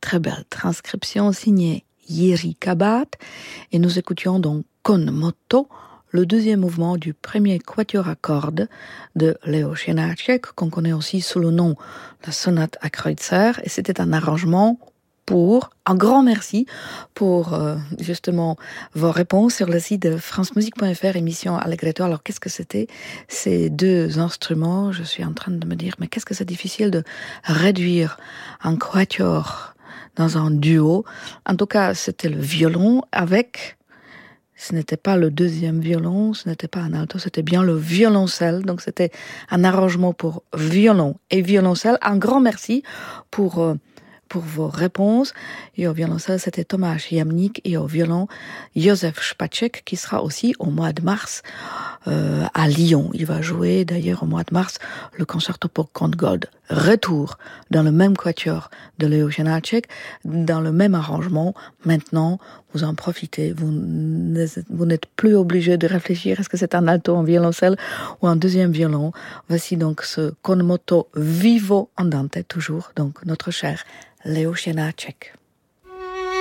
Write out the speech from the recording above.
très belle transcription signée Jiří Kabát et nous écoutions donc Con motto, le deuxième mouvement du premier quatuor à cordes de Leoš Janáček, qu'on connaît aussi sous le nom la sonate à Kreutzer, et c'était un arrangement pour un grand merci pour justement vos réponses sur le site de francemusique.fr, émission Allegretto. Alors qu'est-ce que c'était ces deux instruments? Je suis en train de me dire, mais qu'est-ce que c'est difficile de réduire un quatuor dans un duo. En tout cas, c'était le violon avec... Ce n'était pas le deuxième violon, ce n'était pas un alto, c'était bien le violoncelle. Donc c'était un arrangement pour violon et violoncelle. Un grand merci pour vos réponses. Et au violoncelle, c'était Tomáš Jamník et au violon, Josef Špaček, qui sera aussi au mois de mars à Lyon. Il va jouer d'ailleurs au mois de mars le concerto pour Count Gold. Retour dans le même quatuor de Leoš Janáček, dans le même arrangement. Maintenant, vous en profitez. Vous n'êtes plus obligé de réfléchir est-ce que c'est un alto, un violoncelle ou un deuxième violon. Voici donc ce con motto vivo andante toujours, donc notre cher Leoš Janáček.